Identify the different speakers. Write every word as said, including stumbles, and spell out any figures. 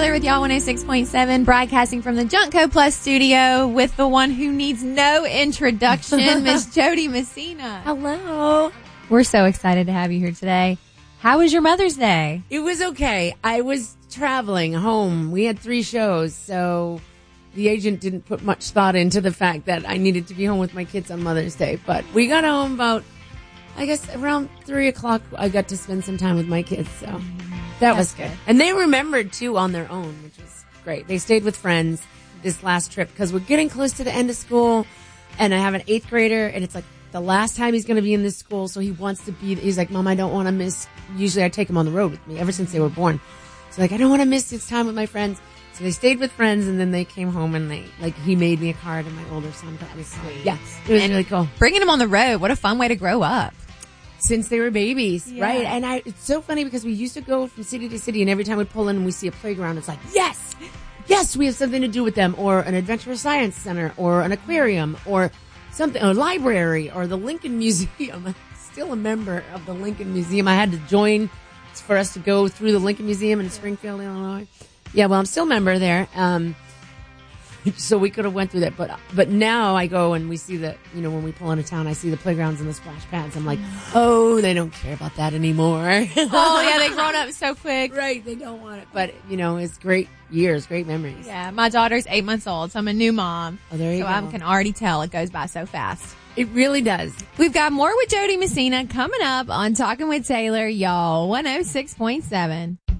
Speaker 1: Taylor with y'all one oh six point seven, broadcasting from the Junko Plus studio with the one who needs no introduction, Miss Jody Messina.
Speaker 2: Hello.
Speaker 1: We're so excited to have you here today. How was your Mother's Day?
Speaker 2: It was okay. I was traveling home. We had three shows, so the agent didn't put much thought into the fact that I needed to be home with my kids on Mother's Day. But we got home about, I guess, around three o'clock. I got to spend some time with my kids, so that
Speaker 1: That's
Speaker 2: was good.
Speaker 1: good.
Speaker 2: And they remembered, too, on their own, which was great. They stayed with friends this last trip because we're getting close to the end of school, and I have an eighth grader, and it's like the last time he's going to be in this school, so he wants to be, he's like, Mom, I don't want to miss, usually I take him on the road with me ever since they were born. So like, I don't want to miss this time with my friends. So they stayed with friends, and then they came home, and they, like, he made me a card, and my older son got me sweet. Yeah, it was
Speaker 1: And
Speaker 2: really cool.
Speaker 1: Bringing them on the road, what a fun way to grow up.
Speaker 2: Since they were babies,
Speaker 1: Yeah.
Speaker 2: right? And I, it's so funny because we used to go from city to city, and every time we pull in and we see a playground, it's like, yes, yes, we have something to do with them, or an adventure science center, or an aquarium, or something, a library, or the Lincoln Museum. I'm still a member of the Lincoln Museum. I had to join for us to go through the Lincoln Museum in Springfield, Illinois. Yeah, well, I'm still a member there. Um, so we could have went through that, but but now I go and we see that, you know, when we pull into town, I see the playgrounds and the splash pads. I'm like, oh, they don't care about that anymore.
Speaker 1: Oh, yeah, they've grown up so quick.
Speaker 2: Right, they don't want it. But, you know, it's great years, great memories.
Speaker 1: Yeah, my daughter's eight months old, so I'm a new mom.
Speaker 2: Oh, there you
Speaker 1: so
Speaker 2: go.
Speaker 1: I can already tell it goes by so fast.
Speaker 2: It really does.
Speaker 1: We've got more with Jody Messina coming up on Talking with Taylor, y'all, one oh six point seven.